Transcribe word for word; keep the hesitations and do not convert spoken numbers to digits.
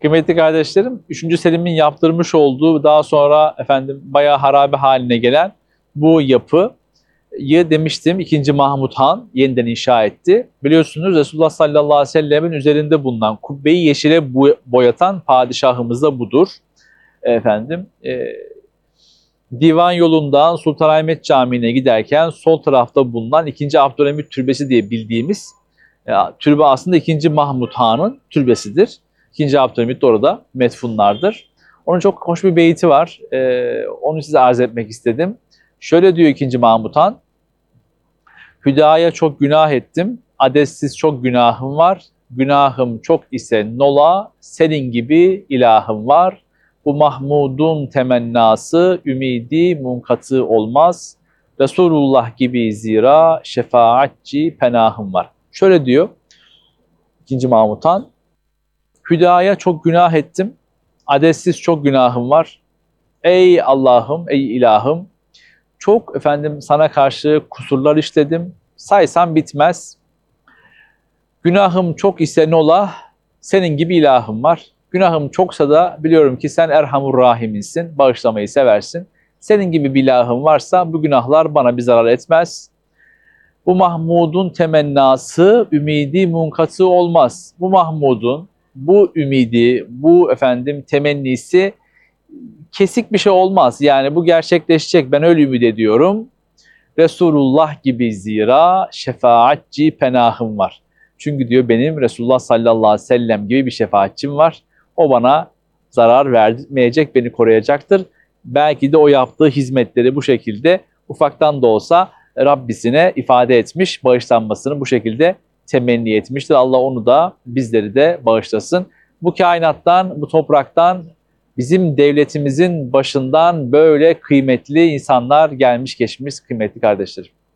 Kıymetli kardeşlerim, üçüncü Selim'in yaptırmış olduğu, daha sonra efendim bayağı harabe haline gelen bu yapıyı demiştim ikinci Mahmud Han yeniden inşa etti. Biliyorsunuz Resulullah sallallahu aleyhi ve sellemin üzerinde bulunan kubbeyi yeşile boyatan padişahımız da budur. Efendim, e, Divan yolundan Sultanahmet Camii'ne giderken sol tarafta bulunan ikinci Abdülhamit Türbesi diye bildiğimiz ya, türbe aslında ikinci Mahmud Han'ın türbesidir. ikinci Abdülhamit de orada metfunlardır. Onun çok hoş bir beyti var. Ee, onu size arz etmek istedim. Şöyle diyor ikinci Mahmud Han. Hüdaya çok günah ettim. Adessiz çok günahım var. Günahım çok ise nola, senin gibi ilahım var. Bu Mahmud'un temennası, ümidi munkatı olmaz. Resulullah gibi zira şefaatçi penahım var. Şöyle diyor ikinci Mahmud Han. Hüdaya çok günah ettim. Adessiz çok günahım var. Ey Allah'ım, ey ilahım. Çok efendim sana karşı kusurlar işledim. Saysam bitmez. Günahım çok ise nola, senin gibi ilahım var. Günahım çoksa da biliyorum ki sen Erhamur Rahim'insin, bağışlamayı seversin. Senin gibi bir ilahım varsa bu günahlar bana bir zarar etmez. Bu Mahmud'un temennası, ümidi munkatı olmaz. Bu Mahmud'un bu ümidi, bu efendim temennisi kesik bir şey olmaz. Yani bu gerçekleşecek, ben öyle ümit ediyorum. Resulullah gibi zira şefaatçi penahım var. Çünkü diyor benim Resulullah sallallahu aleyhi ve sellem gibi bir şefaatçim var. O bana zarar vermeyecek, beni koruyacaktır. Belki de o yaptığı hizmetleri bu şekilde ufaktan da olsa Rabbisine ifade etmiş, bağışlanmasını bu şekilde temenni etmiştir. Allah onu da bizleri de bağışlasın. Bu kainattan, bu topraktan, bizim devletimizin başından böyle kıymetli insanlar gelmiş geçmiş kıymetli kardeşlerim.